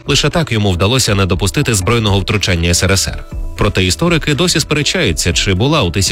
Лише так йому вдалося не допустити збройного втручання СРСР. Проте історики досі сперечаються, чи була у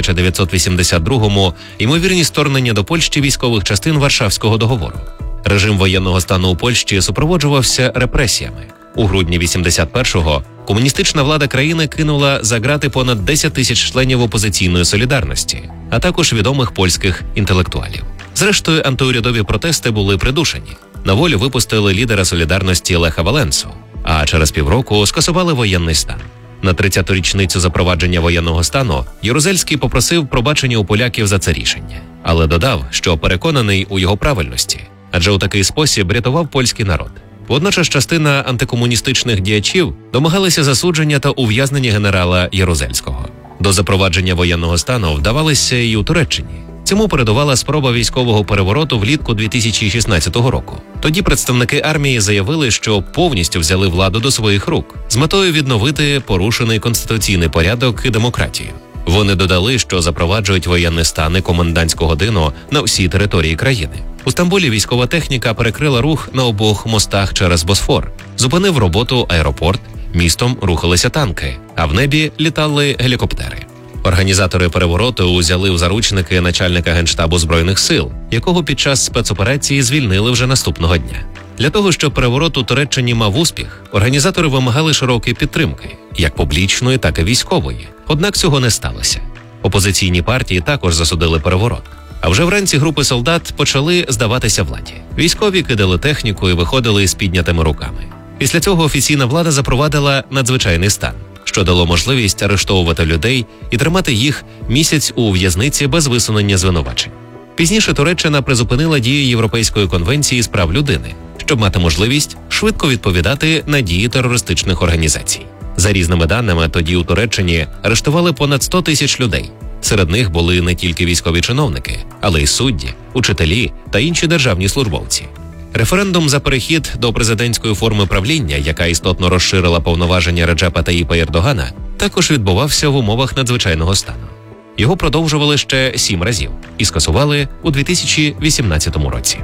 1982-му ймовірність вторгнення до Польщі військових частин Варшавського договору. Режим воєнного стану у Польщі супроводжувався репресіями. У грудні 81-го комуністична влада країни кинула за ґрати понад 10 тисяч членів опозиційної солідарності, а також відомих польських інтелектуалів. Зрештою, антиурядові протести були придушені. На волю випустили лідера солідарності Леха Валенсу, а через півроку скасували воєнний стан. На 30-ту річницю запровадження воєнного стану Ярузельський попросив пробачення у поляків за це рішення, але додав, що переконаний у його правильності, адже у такий спосіб рятував польський народ. Водночас частина антикомуністичних діячів домагалися засудження та ув'язнення генерала Ярузельського. До запровадження воєнного стану вдавалися і у Туреччині. Цьому передувала спроба військового перевороту влітку 2016 року. Тоді представники армії заявили, що повністю взяли владу до своїх рук з метою відновити порушений конституційний порядок і демократію. Вони додали, що запроваджують воєнний стан і комендантську годину на всій території країни. У Стамбулі військова техніка перекрила рух на обох мостах через Босфор, зупинив роботу аеропорт, містом рухалися танки, а в небі літали гелікоптери. Організатори перевороту узяли у заручники начальника Генштабу Збройних сил, якого під час спецоперації звільнили вже наступного дня. Для того, щоб переворот у Туреччині мав успіх, організатори вимагали широкої підтримки, як публічної, так і військової. Однак цього не сталося. Опозиційні партії також засудили переворот. А вже вранці групи солдат почали здаватися владі. Військові кидали техніку і виходили із піднятими руками. Після цього офіційна влада запровадила надзвичайний стан, що дало можливість арештовувати людей і тримати їх місяць у в'язниці без висунення звинувачень. Пізніше Туреччина призупинила дії Європейської конвенції з прав людини, щоб мати можливість швидко відповідати на дії терористичних організацій. За різними даними, тоді у Туреччині арештували понад 100 тисяч людей. Серед них були не тільки військові чиновники, але й судді, учителі та інші державні службовці. Референдум за перехід до президентської форми правління, яка істотно розширила повноваження Реджепа Таїпа Ердогана, також відбувався в умовах надзвичайного стану. Його продовжували ще 7 разів і скасували у 2018 році.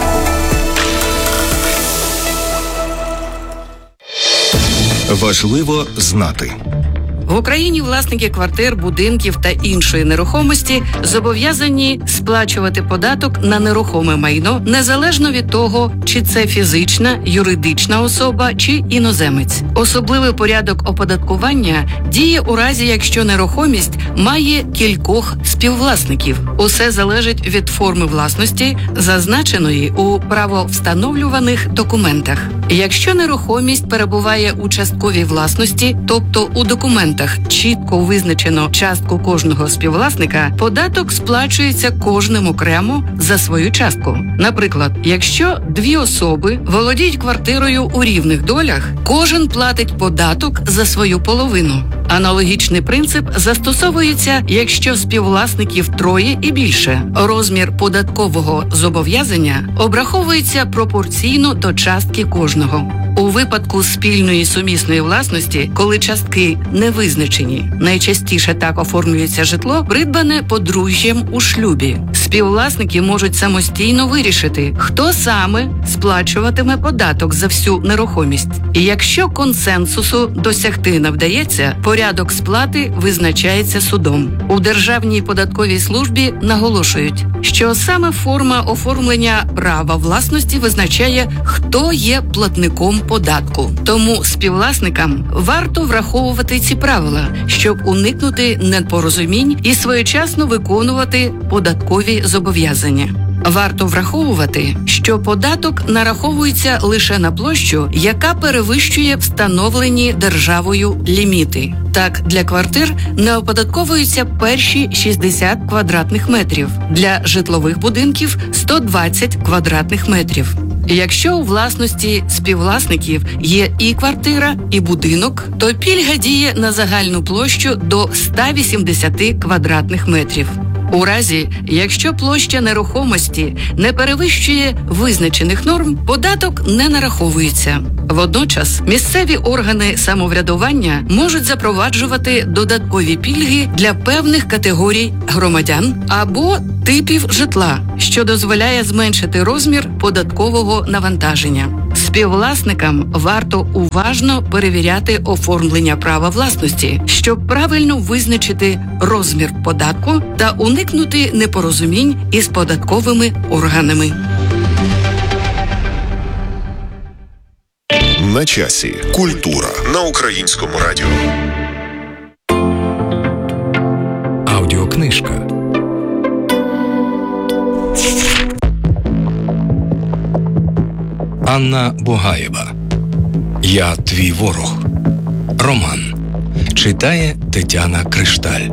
Важливо знати. В Україні власники квартир, будинків та іншої нерухомості зобов'язані сплачувати податок на нерухоме майно незалежно від того, чи це фізична, юридична особа чи іноземець. Особливий порядок оподаткування діє у разі, якщо нерухомість має кількох співвласників. Усе залежить від форми власності, зазначеної у правовстановлюваних документах. Якщо нерухомість перебуває у частковій власності, тобто у документах чітко визначено частку кожного співвласника, податок сплачується кожним окремо за свою частку. Наприклад, якщо 2 особи володіють квартирою у рівних долях, кожен платить податок за свою половину. Аналогічний принцип застосовується, якщо співвласників 3 і більше. Розмір податкового зобов'язання обраховується пропорційно до частки кожного. У випадку спільної сумісної власності, коли частки не визначені, найчастіше так оформлюється житло, придбане подружжям у шлюбі. Співвласники можуть самостійно вирішити, хто саме сплачуватиме податок за всю нерухомість. І якщо консенсусу досягти не вдається, порядок сплати визначається судом. У Державній податковій службі наголошують, що саме форма оформлення права власності визначає, хто є платником податку. Тому співвласникам варто враховувати ці правила, щоб уникнути непорозумінь і своєчасно виконувати податкові зобов'язання. Варто враховувати, що податок нараховується лише на площу, яка перевищує встановлені державою ліміти. Так, для квартир не оподатковуються перші 60 квадратних метрів, для житлових будинків – 120 квадратних метрів. Якщо у власності співвласників є і квартира, і будинок, то пільга діє на загальну площу до 180 квадратних метрів. У разі, якщо площа нерухомості не перевищує визначених норм, податок не нараховується. Водночас, місцеві органи самоврядування можуть запроваджувати додаткові пільги для певних категорій громадян або типів житла, що дозволяє зменшити розмір податкового навантаження. Співвласникам варто уважно перевіряти оформлення права власності, щоб правильно визначити розмір податку та уникнути непорозумінь із податковими органами. На часі. Культура на Українському радіо. Аудіокнижка. Анна Бугаєва. «Я твій ворог». Роман. Читає Тетяна Кришталь.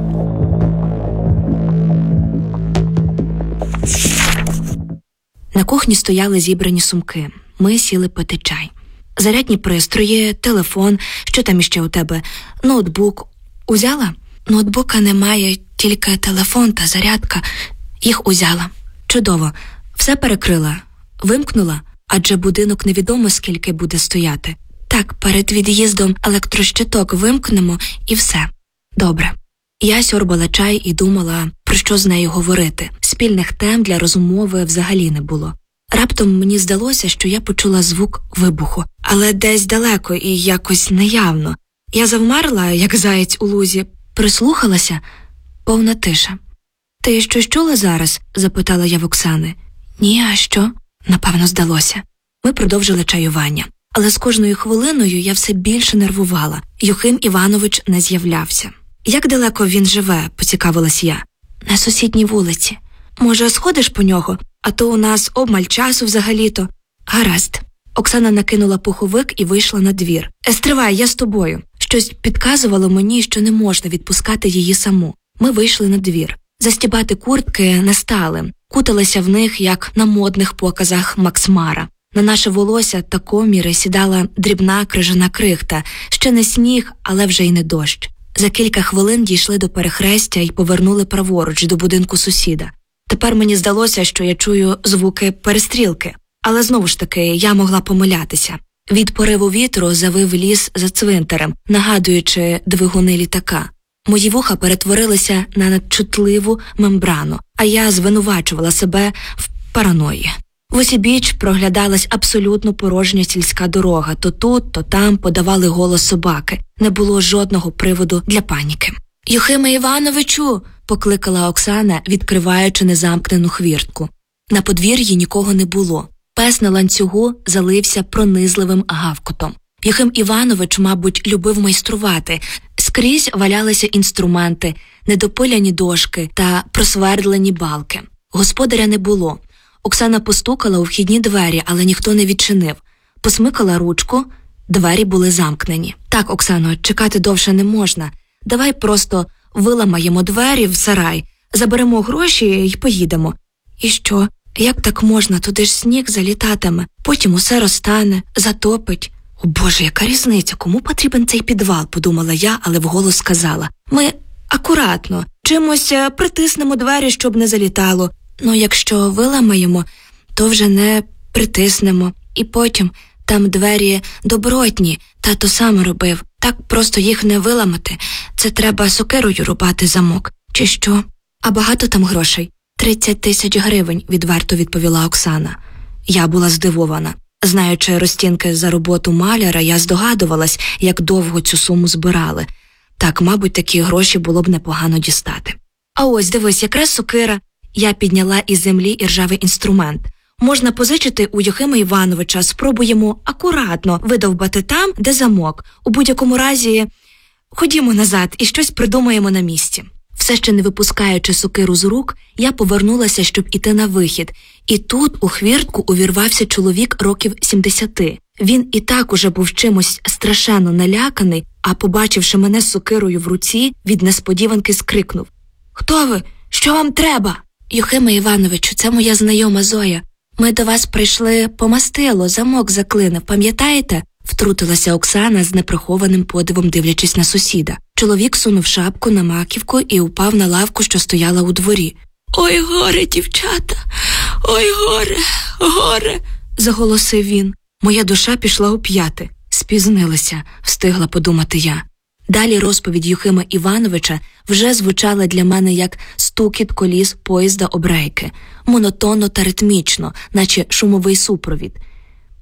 На кухні стояли зібрані сумки. Ми сіли пити чай. Зарядні пристрої, телефон, що там іще у тебе? Ноутбук. Узяла? Ноутбука немає, тільки телефон та зарядка. Їх узяла. Чудово. Все перекрила. Вимкнула? Адже будинок невідомо скільки буде стояти. Так, перед від'їздом електрощиток вимкнемо і все. Добре. Я сьорбала чай і думала, про що з нею говорити. Спільних тем для розмови взагалі не було. Раптом мені здалося, що я почула звук вибуху, але десь далеко і якось неявно. Я завмерла, як заєць у лузі, прислухалася. Повна тиша. «Ти щось чула зараз?» – запитала я в Оксани. «Ні, а що?» – напевно здалося. Ми продовжили чаювання. Але з кожною хвилиною я все більше нервувала. Юхим Іванович не з'являвся. «Як далеко він живе?» – поцікавилась я. «На сусідній вулиці. Може, сходиш по нього? А то у нас обмаль часу взагалі-то». «Гаразд». Оксана накинула пуховик і вийшла на двір. «Стривай, я з тобою». Щось підказувало мені, що не можна відпускати її саму. Ми вийшли на двір. Застібати куртки не стали. Куталися в них, як на модних показах Максмара. На наше волосся та коміри сідала дрібна крижана крихта. Ще не сніг, але вже й не дощ. За кілька хвилин дійшли до перехрестя і повернули праворуч до будинку сусіда. Тепер мені здалося, що я чую звуки перестрілки. Але знову ж таки, я могла помилятися. Від пориву вітру завив ліс за цвинтарем, нагадуючи двигуни літака. Мої вуха перетворилися на надчутливу мембрану, а я звинувачувала себе в параної. В усібіч проглядалась абсолютно порожня сільська дорога. То тут, то там подавали голос собаки. Не було жодного приводу для паніки. «Юхиме Івановичу!» – покликала Оксана, відкриваючи незамкнену хвіртку. На подвір'ї нікого не було. Пес на ланцюгу залився пронизливим гавкотом. Юхим Іванович, мабуть, любив майструвати. Скрізь валялися інструменти, недопиляні дошки та просвердлені балки. Господаря не було. Оксана постукала у вхідні двері, але ніхто не відчинив. Посмикала ручку, двері були замкнені. «Так, Оксано, чекати довше не можна. Давай просто виламаємо двері в сарай, заберемо гроші і поїдемо». «І що? Як так можна? Туди ж сніг залітатиме, потім усе розтане, затопить». «О Боже, яка різниця? Кому потрібен цей підвал?» – подумала я, але вголос сказала. «Ми акуратно, чимось притиснемо двері, щоб не залітало. Ну, якщо виламаємо, то вже не притиснемо. І потім, там двері добротні, тато сам робив. Так просто їх не виламати. Це треба сокирою рубати замок. Чи що? А багато там грошей?» 30 тисяч гривень, відверто відповіла Оксана. Я була здивована. Знаючи розцінки за роботу маляра, я здогадувалась, як довго цю суму збирали. Так, мабуть, такі гроші було б непогано дістати. «А ось, дивись, якраз сокира». Я підняла із землі іржавий інструмент. «Можна позичити у Юхима Івановича, спробуємо акуратно видовбати там, де замок. У будь-якому разі, ходімо назад і щось придумаємо на місці». Все ще не випускаючи сокиру з рук, я повернулася, щоб іти на вихід. І тут у хвіртку увірвався чоловік років 70. Він і так уже був чимось страшенно наляканий, а побачивши мене з сокирою в руці, від несподіванки скрикнув: «Хто ви? Що вам треба?» «Юхиме Івановичу, це моя знайома Зоя. Ми до вас прийшли по мастило, замок заклинив, пам'ятаєте?» Втрутилася Оксана з неприхованим подивом, дивлячись на сусіда. Чоловік сунув шапку на маківку і упав на лавку, що стояла у дворі. «Ой, горе, дівчата! Ой, горе, горе!» – заголосив він. Моя душа пішла у п'яти. Спізнилася, встигла подумати я. Далі розповідь Юхима Івановича вже звучала для мене як стукіт коліс поїзда об рейки, монотонно та ритмічно, наче шумовий супровід.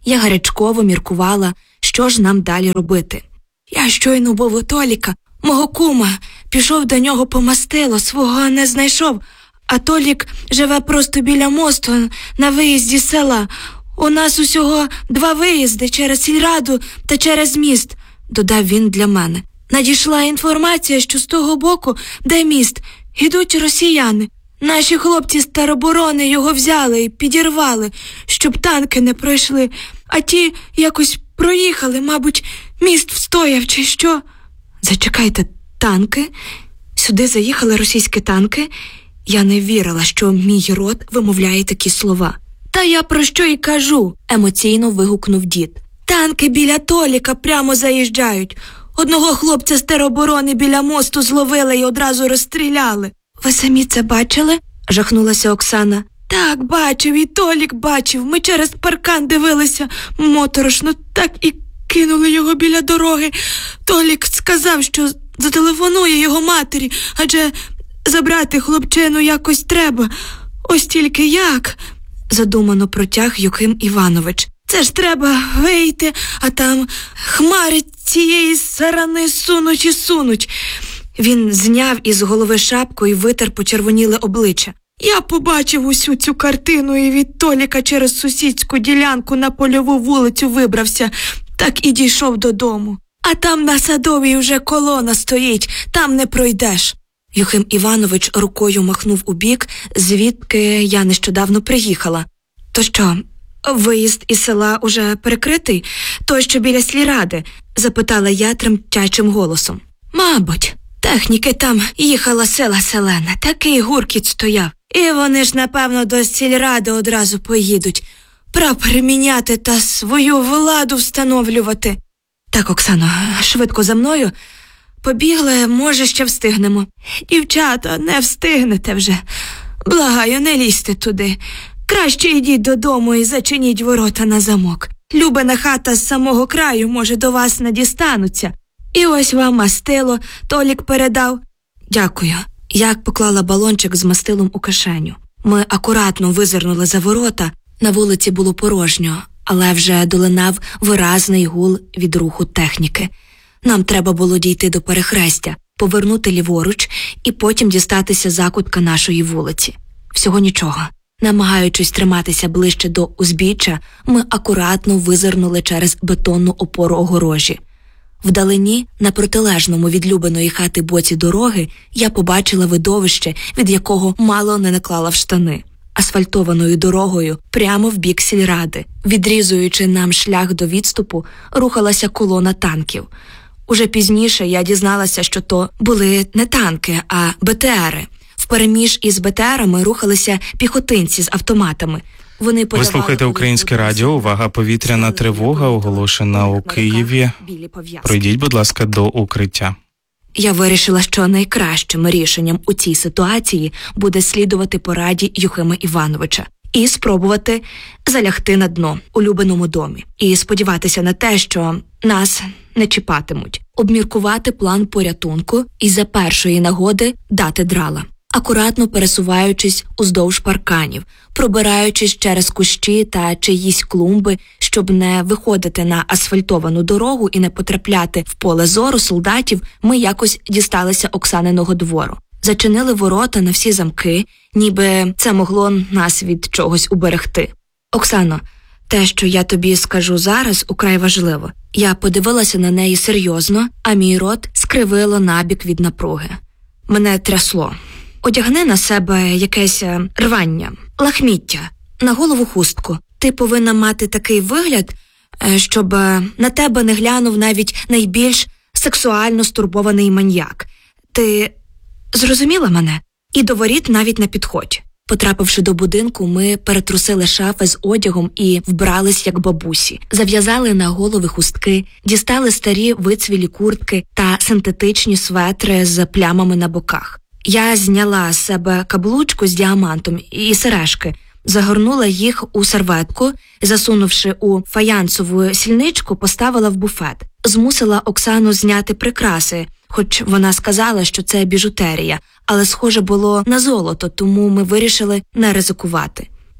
Я гарячково міркувала, що ж нам далі робити. Я щойно був у Толіка, мого кума, пішов до нього по мастило, свого не знайшов, а Толік живе просто біля мосту на виїзді з села. У нас усього 2 виїзди через сільраду та через міст, додав він для мене. Надійшла інформація, що з того боку, де міст, ідуть росіяни. Наші хлопці з тероборони його взяли і підірвали, щоб танки не пройшли, а ті якось проїхали, мабуть, міст встояв чи що. Зачекайте, танки? Сюди заїхали російські танки? Я не вірила, що мій рот вимовляє такі слова. Та я про що й кажу, емоційно вигукнув дід. Танки біля Толіка прямо заїжджають. Одного хлопця з тероборони біля мосту зловили і одразу розстріляли. Ви самі це бачили? Жахнулася Оксана. Так, бачив, і Толік бачив. Ми через паркан дивилися моторошно, так і кинули його біля дороги. Толік сказав, що зателефонує його матері, адже забрати хлопчину якось треба. Ось тільки як? Задумано протяг Юхим Іванович. Це ж треба вийти, а там хмари цієї сарани сунуть і сунуть. Він зняв із голови шапку і витер почервоніле обличчя. Я побачив усю цю картину і від Толіка через сусідську ділянку на Польову вулицю вибрався, так і дійшов додому. А там на Садовій вже колона стоїть, там не пройдеш. Юхим Іванович рукою махнув у бік, звідки я нещодавно приїхала. То що, виїзд із села уже перекритий? Той, що біля сільради? Запитала я тремтячим голосом. Мабуть. Техніки там їхала села селена, такий гуркіт стояв. І вони ж, напевно, до сільради одразу поїдуть. Прапори міняти та свою владу встановлювати. Так, Оксано, швидко за мною. Побігли, може, ще встигнемо. Дівчата, не встигнете вже. Благаю, не лізьте туди. Краще йдіть додому і зачиніть ворота на замок. Любина хата з самого краю, може, до вас не дістануться. І ось вам мастило, Толік передав. Дякую. Я поклала балончик з мастилом у кишеню. Ми акуратно визирнули за ворота. На вулиці було порожньо, але вже долинав виразний гул від руху техніки. Нам треба було дійти до перехрестя, повернути ліворуч і потім дістатися закутка нашої вулиці. Всього нічого. Намагаючись триматися ближче до узбіччя, ми акуратно визирнули через бетонну опору огорожі. Вдалині, на протилежному від Любиної хати боці дороги, я побачила видовище, від якого мало не наклала в штани. Асфальтованою дорогою прямо в бік сільради, відрізуючи нам шлях до відступу, рухалася колона танків. Уже пізніше я дізналася, що то були не танки, а БТРи. Впереміж із БТРами рухалися піхотинці з автоматами. Вони Ви слухаєте Українське радіо. Увага, повітряна тривога оголошена у Києві. Пройдіть, будь ласка, до укриття. Я вирішила, що найкращим рішенням у цій ситуації буде слідувати пораді Юхима Івановича і спробувати залягти на дно у Любиному домі. І сподіватися на те, що нас не чіпатимуть. Обміркувати план порятунку і за першої нагоди дати драла. Акуратно пересуваючись уздовж парканів, пробираючись через кущі та чиїсь клумби, щоб не виходити на асфальтовану дорогу і не потрапляти в поле зору солдатів, ми якось дісталися Оксаниного двору. Зачинили ворота на всі замки, ніби це могло нас від чогось уберегти. Оксано, те, що я тобі скажу зараз, украй важливо. Я подивилася на неї серйозно, а мій рот скривило набік від напруги. Мене трясло. Одягни на себе якесь рвання, лахміття, на голову хустку. Ти повинна мати такий вигляд, щоб на тебе не глянув навіть найбільш сексуально стурбований маньяк. Ти зрозуміла мене? І до воріт навіть не підходь. Потрапивши до будинку, ми перетрусили шафи з одягом і вбрались як бабусі. Зав'язали на голови хустки, дістали старі вицвілі куртки та синтетичні светри з плямами на боках. Я зняла з себе каблучку з діамантом і сережки, загорнула їх у серветку, засунувши у фаянсову сільничку, поставила в буфет. Змусила Оксану зняти прикраси, хоч вона сказала, що це біжутерія, але схоже було на золото, тому ми вирішили не ризикувати.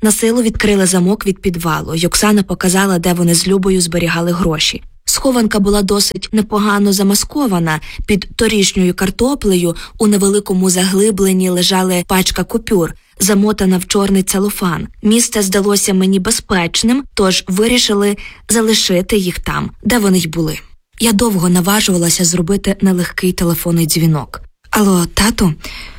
Насилу відкрили замок від підвалу, й Оксана показала, де вони з Любою зберігали гроші. Схованка була досить непогано замаскована. Під торішньою картоплею у невеликому заглибленні лежали пачка купюр, замотана в чорний целофан. Місце здалося мені безпечним, тож вирішили залишити їх там, де вони й були. Я довго наважувалася зробити нелегкий телефонний дзвінок. Алло, тату?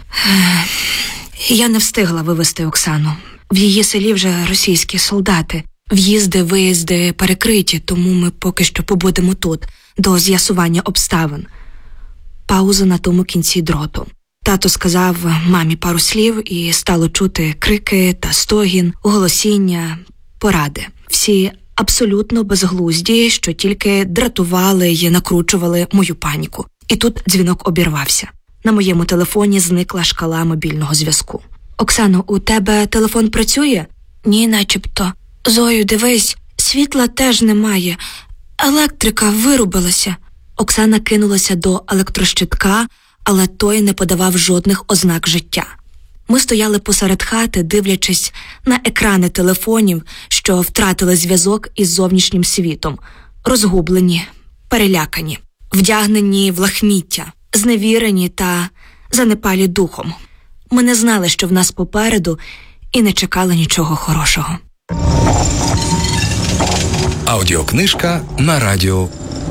Я не встигла вивезти Оксану. В її селі вже російські солдати. В'їзди, виїзди перекриті, тому ми поки що побудемо тут, до з'ясування обставин. Пауза на тому кінці дроту. Тато сказав мамі пару слів, і стало чути крики та стогін, голосіння, поради. Всі абсолютно безглузді, що тільки дратували й накручували мою паніку. І тут дзвінок обірвався. На моєму телефоні зникла шкала мобільного зв'язку. «Оксано, у тебе телефон працює?» «Ні, начебто». «Зою, дивись, світла теж немає. Електрика вирубилася». Оксана кинулася до електрощитка, але той не подавав жодних ознак життя. Ми стояли посеред хати, дивлячись на екрани телефонів, що втратили зв'язок із зовнішнім світом. Розгублені, перелякані, вдягнені в лахміття, зневірені та занепалі духом. Ми не знали, що в нас попереду, і не чекали нічого хорошого. Аудіокнижка на радіо.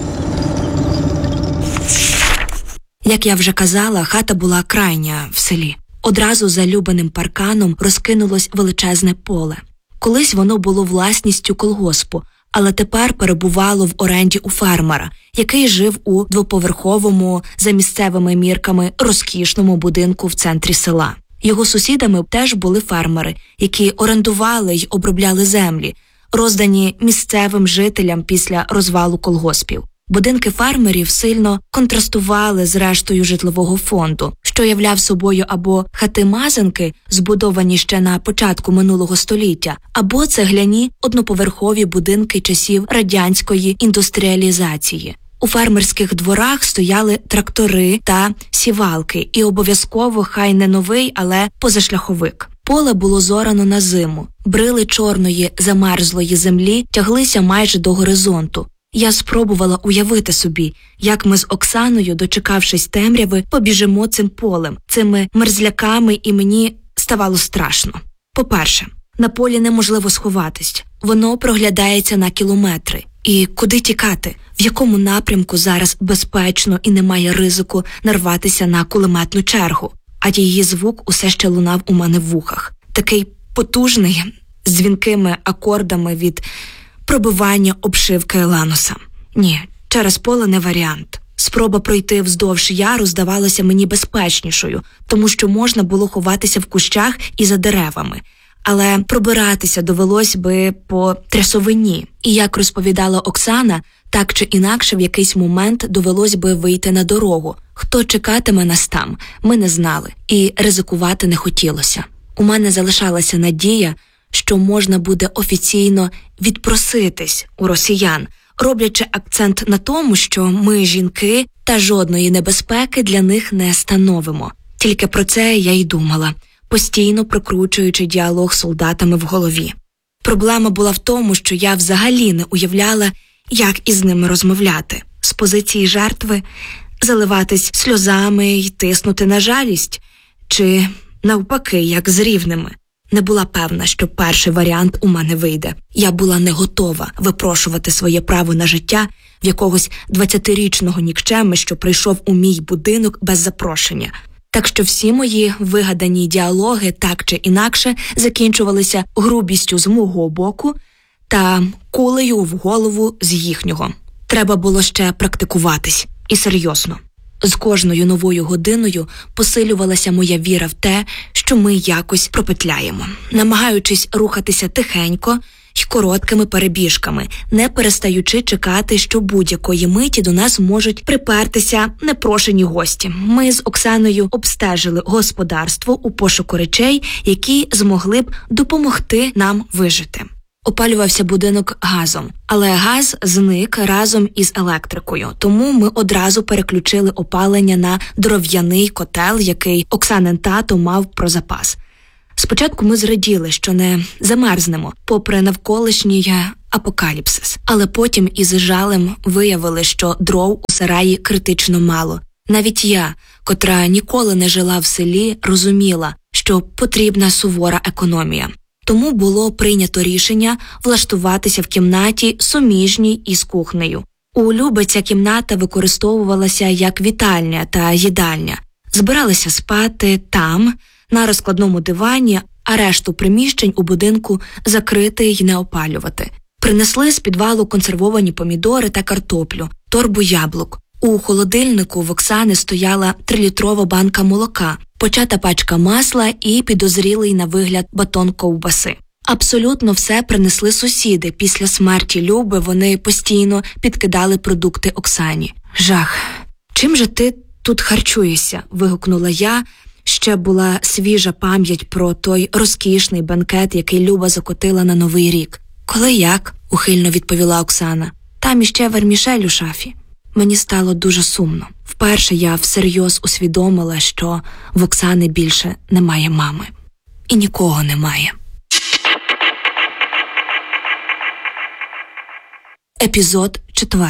Як я вже казала, хата була крайня в селі. Одразу за Любиним парканом розкинулось величезне поле. Колись воно було власністю колгоспу, але тепер перебувало в оренді у фермера, який жив у двоповерховому, за місцевими мірками, розкішному будинку в центрі села. Його сусідами теж були фермери, які орендували й обробляли землі, роздані місцевим жителям після розвалу колгоспів. Будинки фермерів сильно контрастували з рештою житлового фонду, що являв собою або хати-мазанки, збудовані ще на початку минулого століття, або цегляні одноповерхові будинки часів радянської індустріалізації. У фермерських дворах стояли трактори та сівалки, і обов'язково, хай не новий, але позашляховик. Поле було зорано на зиму. Брили чорної замерзлої землі тяглися майже до горизонту. Я спробувала уявити собі, як ми з Оксаною, дочекавшись темряви, побіжимо цим полем, цими мерзляками, і мені ставало страшно. По-перше, на полі неможливо сховатись. Воно проглядається на кілометри. І куди тікати? В якому напрямку зараз безпечно і немає ризику нарватися на кулеметну чергу? А її звук усе ще лунав у мене в вухах. Такий потужний, з дзвінкими акордами від пробивання обшивки лануса. Ні, через поле не варіант. Спроба пройти вздовж яру здавалася мені безпечнішою, тому що можна було ховатися в кущах і за деревами. Але пробиратися довелось би по трясовині. І, як розповідала Оксана, так чи інакше в якийсь момент довелось би вийти на дорогу. Хто чекатиме нас там, ми не знали. І ризикувати не хотілося. У мене залишалася надія, що можна буде офіційно відпроситись у росіян, роблячи акцент на тому, що ми, жінки, та жодної небезпеки для них не становимо. Тільки про це я й думала, постійно прокручуючи діалог з солдатами в голові. Проблема була в тому, що я взагалі не уявляла, як із ними розмовляти. З позиції жертви заливатись сльозами й тиснути на жалість, чи навпаки, як з рівними. Не була певна, що перший варіант у мене вийде. Я була не готова випрошувати своє право на життя в якогось 20-річного нікчеми, що прийшов у мій будинок без запрошення. Так що всі мої вигадані діалоги так чи інакше закінчувалися грубістю з мого боку та кулею в голову з їхнього. Треба було ще практикуватись. І серйозно. З кожною новою годиною посилювалася моя віра в те, що ми якось пропетляємо, намагаючись рухатися тихенько й короткими перебіжками, не перестаючи чекати, що будь-якої миті до нас можуть припертися непрошені гості. Ми з Оксаною обстежили господарство у пошуку речей, які змогли б допомогти нам вижити. Опалювався будинок газом, але газ зник разом із електрикою, тому ми одразу переключили опалення на дров'яний котел, який Оксанин тато мав про запас. Спочатку ми зраділи, що не замерзнемо, попри навколишній апокаліпсис. Але потім із жалем виявили, що дров у сараї критично мало. Навіть я, котра ніколи не жила в селі, розуміла, що потрібна сувора економія. Тому було прийнято рішення влаштуватися в кімнаті, суміжній із кухнею. У Люби ця кімната використовувалася як вітальня та їдальня. Збиралися спати там, на розкладному дивані, а решту приміщень у будинку закрити й не опалювати. Принесли з підвалу консервовані помідори та картоплю, торбу яблук. У холодильнику в Оксани стояла 3-літрова банка молока, почата пачка масла і підозрілий на вигляд батон ковбаси. Абсолютно все принесли сусіди. Після смерті Люби вони постійно підкидали продукти Оксані. Жах. Чим же ти тут харчуєшся? Вигукнула я. Ще була свіжа пам'ять про той розкішний бенкет, який Люба закотила на Новий рік. Коли як? Ухильно відповіла Оксана. Там іще вермішель у шафі. Мені стало дуже сумно. Вперше я всерйоз усвідомила, що в Оксани більше немає мами. І нікого немає. Епізод 4.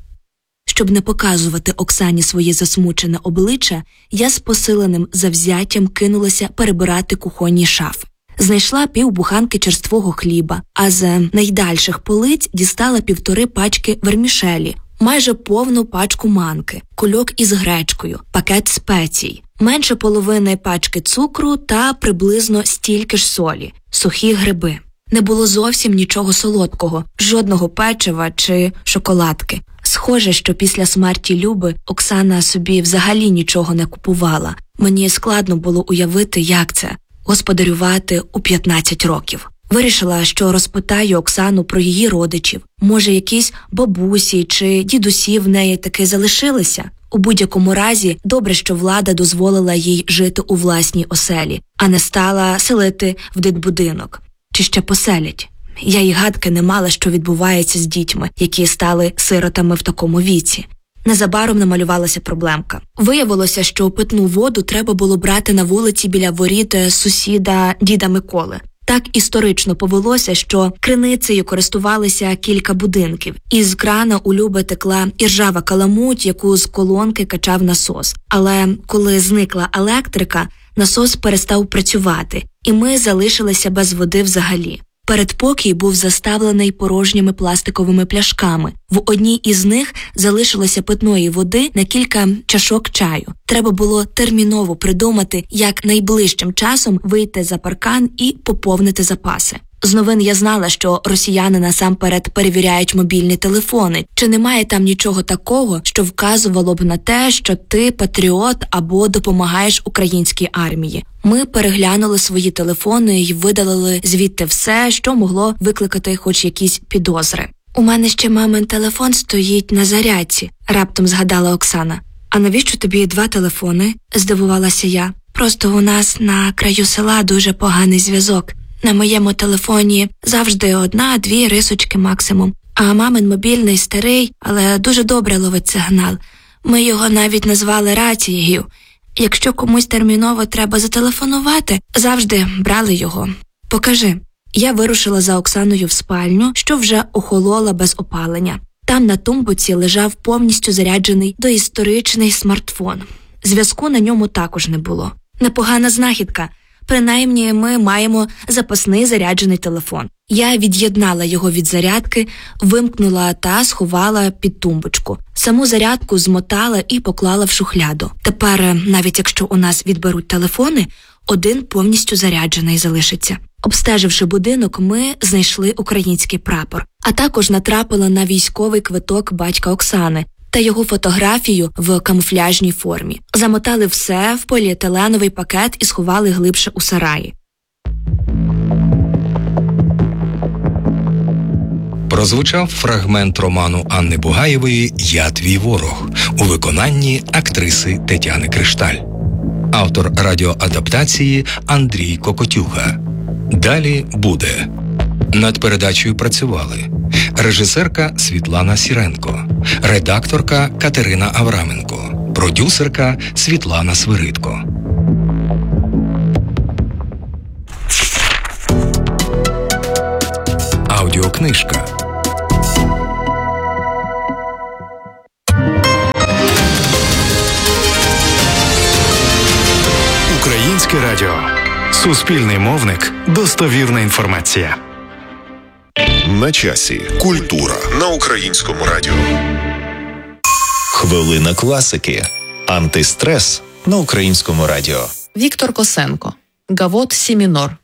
Щоб не показувати Оксані своє засмучене обличчя, я з посиленим завзяттям кинулася перебирати кухонні шафи. Знайшла півбуханки черствого хліба, а з найдальших полиць дістала 1,5 пачки вермішелі, майже повну пачку манки, кульок із гречкою, пакет спецій, менше половини пачки цукру та приблизно стільки ж солі, сухі гриби. Не було зовсім нічого солодкого, жодного печива чи шоколадки. Схоже, що після смерті Люби Оксана собі взагалі нічого не купувала. Мені складно було уявити, як це – господарювати у 15 років. Вирішила, що розпитаю Оксану про її родичів. Може, якісь бабусі чи дідусі в неї таки залишилися? У будь-якому разі, добре, що влада дозволила їй жити у власній оселі, а не стала селити в дитбудинок. Чи ще поселять? Я й гадки не мала, що відбувається з дітьми, які стали сиротами в такому віці. Незабаром намалювалася проблемка. Виявилося, що питну воду треба було брати на вулиці біля воріт сусіда діда Миколи. Так історично повелося, що криницею користувалися кілька будинків. Із крана у Люби текла іржава каламуть, яку з колонки качав насос. Але коли зникла електрика, насос перестав працювати, і ми залишилися без води взагалі. Передпокій був заставлений порожніми пластиковими пляшками. В одній із них залишилося питної води на кілька чашок чаю. Треба було терміново придумати, як найближчим часом вийти за паркан і поповнити запаси. З новин я знала, що росіяни насамперед перевіряють мобільні телефони. Чи немає там нічого такого, що вказувало б на те, що ти патріот або допомагаєш українській армії? Ми переглянули свої телефони і видалили звідти все, що могло викликати хоч якісь підозри. «У мене ще мамин телефон стоїть на зарядці», – раптом згадала Оксана. «А навіщо тобі 2 телефони?» – здивувалася я. «Просто у нас на краю села дуже поганий зв'язок. На моєму телефоні завжди 1-2 рисочки максимум. А мамин мобільний старий, але дуже добре ловить сигнал. Ми його навіть назвали рацією. Якщо комусь терміново треба зателефонувати, завжди брали його. Покажи». Я вирушила за Оксаною в спальню, що вже охолола без опалення. Там на тумбуці лежав повністю заряджений доісторичний смартфон. Зв'язку на ньому також не було. Непогана знахідка. Принаймні, ми маємо запасний заряджений телефон. Я від'єднала його від зарядки, вимкнула та сховала під тумбочку. Саму зарядку змотала і поклала в шухляду. Тепер, навіть якщо у нас відберуть телефони, один повністю заряджений залишиться. Обстеживши будинок, ми знайшли український прапор, а також натрапила на військовий квиток батька Оксани та його фотографію в камуфляжній формі. Замотали все в поліетиленовий пакет і сховали глибше у сараї. Прозвучав фрагмент роману Анни Бугаєвої «Я твій ворог» у виконанні актриси Тетяни Кришталь. Автор радіоадаптації Андрій Кокотюга. Далі буде. Над передачею працювали режисерка Світлана Сіренко, редакторка Катерина Авраменко, продюсерка Світлана Свиридко. Українське радіо. Суспільний мовник. Достовірна інформація. На часі. Культура на Українському радіо. Хвилина класики. Антистрес на Українському радіо. Віктор Косенко. Гавот Сі мінор.